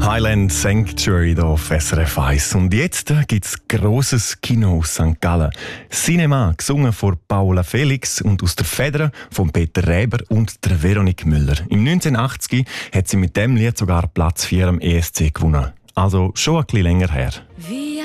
Highland Sanctuary hier auf SRF 1. Und jetzt gibt es grosses Kino aus St. Gallen. Cinema, gesungen von Paula Felix und aus der Feder von Peter Räber und der Veronique Müller. Im 1980 hat sie mit dem Lied sogar Platz 4 am ESC gewonnen. Also schon ein bisschen länger her.